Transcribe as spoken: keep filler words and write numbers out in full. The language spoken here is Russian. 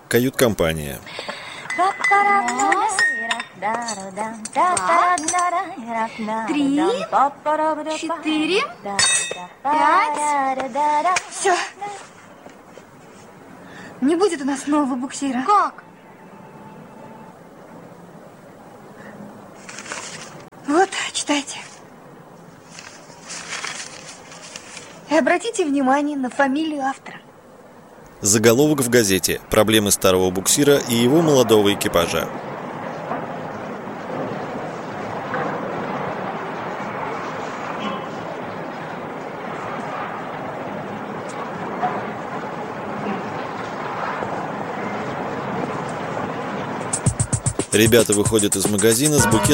Кают-компания. Три, четыре, пять. Все. Не будет у нас нового буксира. Как? Вот, читайте. И обратите внимание на фамилию автора. Заголовок в газете: «Проблемы старого буксира и его молодого экипажа». Ребята выходят из магазина с букетом